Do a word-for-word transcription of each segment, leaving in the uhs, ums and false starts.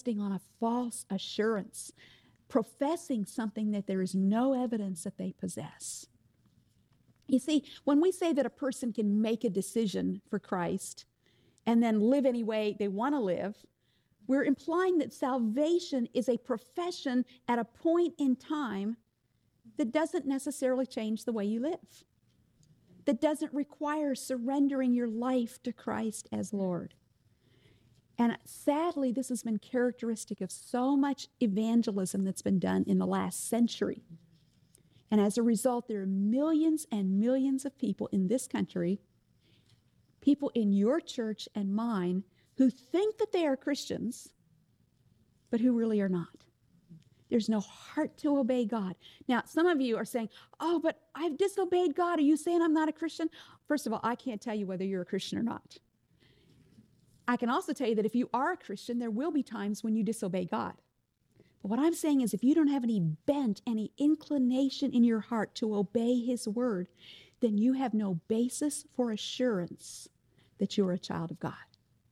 on a false assurance, professing something that there is no evidence that they possess. You see, when we say that a person can make a decision for Christ and then live any way they want to live, we're implying that salvation is a profession at a point in time that doesn't necessarily change the way you live, that doesn't require surrendering your life to Christ as Lord. And sadly, this has been characteristic of so much evangelism that's been done in the last century. And as a result, there are millions and millions of people in this country, people in your church and mine, who think that they are Christians, but who really are not. There's no heart to obey God. Now, some of you are saying, oh, but I've disobeyed God. Are you saying I'm not a Christian? First of all, I can't tell you whether you're a Christian or not. I can also tell you that if you are a Christian, there will be times when you disobey God. But what I'm saying is if you don't have any bent, any inclination in your heart to obey his word, then you have no basis for assurance that you're a child of God.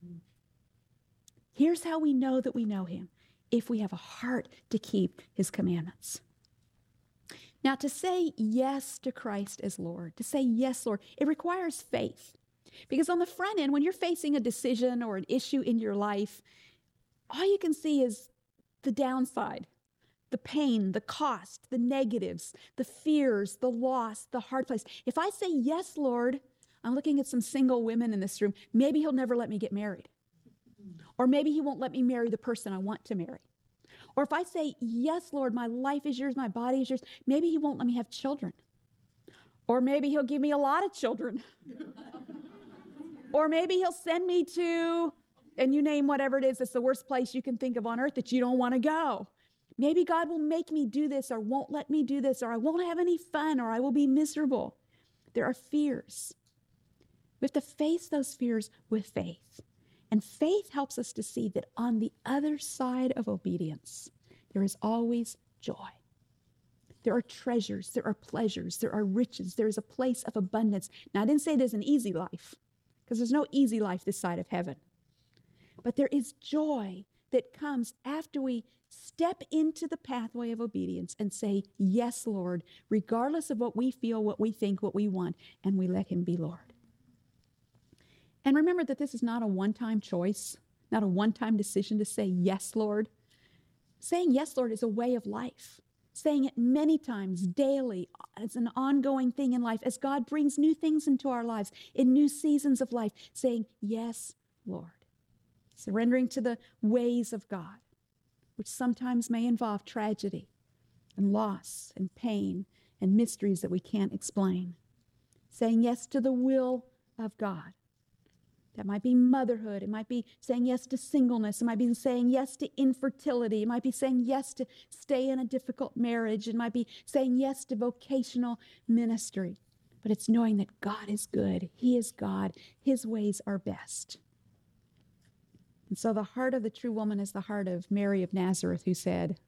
Here's how we know that we know him: if we have a heart to keep his commandments. Now, to say yes to Christ as Lord, to say yes, Lord, it requires faith. Because on the front end, when you're facing a decision or an issue in your life, all you can see is the downside, the pain, the cost, the negatives, the fears, the loss, the hard place. If I say, yes, Lord, I'm looking at some single women in this room, maybe he'll never let me get married. Or maybe he won't let me marry the person I want to marry. Or if I say, yes, Lord, my life is yours, my body is yours, maybe he won't let me have children. Or maybe he'll give me a lot of children. Or maybe he'll send me to, and you name whatever it is, it's the worst place you can think of on earth that you don't want to go. Maybe God will make me do this or won't let me do this, or I won't have any fun, or I will be miserable. There are fears. We have to face those fears with faith. And faith helps us to see that on the other side of obedience, there is always joy. There are treasures, there are pleasures, there are riches, there is a place of abundance. Now, I didn't say there's an easy life, because there's no easy life this side of heaven. But there is joy that comes after we step into the pathway of obedience and say, yes, Lord, regardless of what we feel, what we think, what we want, and we let him be Lord. And remember that this is not a one-time choice, not a one-time decision to say, yes, Lord. Saying yes, Lord, is a way of life. Saying it many times, daily, it's an ongoing thing in life as God brings new things into our lives, in new seasons of life, saying, yes, Lord. Surrendering to the ways of God, which sometimes may involve tragedy and loss and pain and mysteries that we can't explain. Saying yes to the will of God. That might be motherhood. It might be saying yes to singleness. It might be saying yes to infertility. It might be saying yes to stay in a difficult marriage. It might be saying yes to vocational ministry. But it's knowing that God is good. He is God. His ways are best. And so the heart of the true woman is the heart of Mary of Nazareth, who said,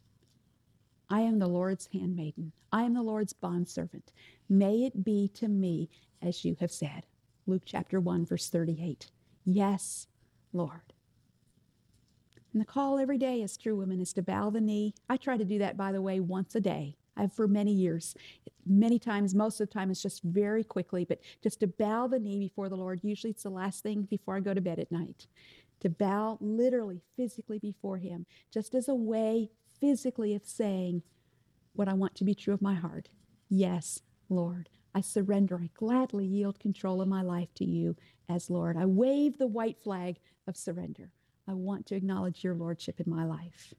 I am the Lord's handmaiden. I am the Lord's bondservant. May it be to me as you have said. Luke chapter one, verse thirty-eight. Yes, Lord. And the call every day as true women is to bow the knee. I try to do that, by the way, once a day. I have for many years. Many times, most of the time, it's just very quickly, but just to bow the knee before the Lord. Usually it's the last thing before I go to bed at night. To bow literally, physically before him, just as a way physically of saying what I want to be true of my heart. Yes, Lord. I surrender. I gladly yield control of my life to you as Lord. I wave the white flag of surrender. I want to acknowledge your lordship in my life.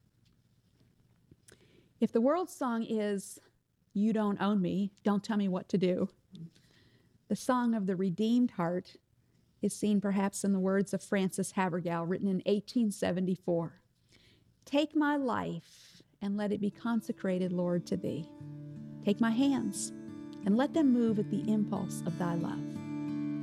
If the world's song is, you don't own me, don't tell me what to do, the song of the redeemed heart is seen perhaps in the words of Frances Havergal, written in eighteen seventy-four. Take my life and let it be consecrated, Lord, to thee. Take my hands and let them move at the impulse of thy love.